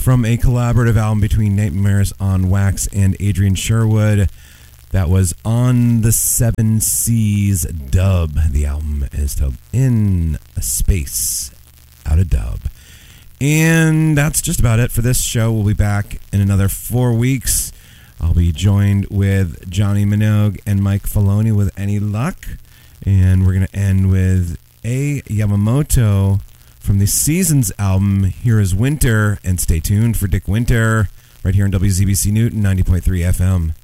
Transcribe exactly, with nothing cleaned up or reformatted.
from a collaborative album between Nightmares on Wax and Adrian Sherwood. That was On the Seven Seas Dub. The album is titled In a Space Out of Dub. And that's just about it for this show. We'll be back in another four weeks. I'll be joined with Johnny Minogue and Mike Filoni with Any Luck. And we're going to end with A. Yamamoto from the Seasons album, Here is Winter. And stay tuned for Dick Winter right here on W Z B C Newton ninety point three F M.